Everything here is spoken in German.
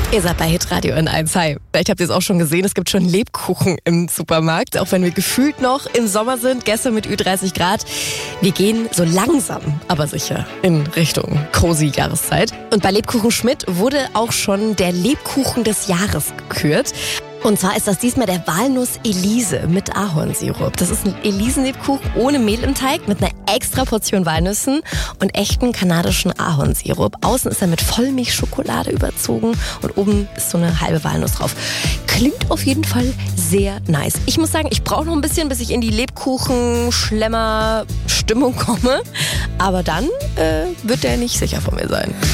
Ihr seid bei Hitradio N1. Hi. Vielleicht habt ihr es auch schon gesehen, es gibt schon Lebkuchen im Supermarkt, auch wenn wir gefühlt noch im Sommer sind, gestern mit Ü30 Grad. Wir gehen so langsam, aber sicher in Richtung cozy Jahreszeit. Und bei Lebkuchen Schmidt wurde auch schon der Lebkuchen des Jahres gekürt. Und zwar ist das diesmal der Walnuss-Elise mit Ahornsirup. Das ist ein Elisenlebkuchen ohne Mehl im Teig mit einer extra Portion Walnüssen und echten kanadischen Ahornsirup. Außen ist er mit Vollmilchschokolade überzogen und oben ist so eine halbe Walnuss drauf. Klingt auf jeden Fall sehr nice. Ich muss sagen, ich brauche noch ein bisschen, bis ich in die Lebkuchen-Schlemmer-Stimmung komme. Aber dann wird der nicht sicher von mir sein.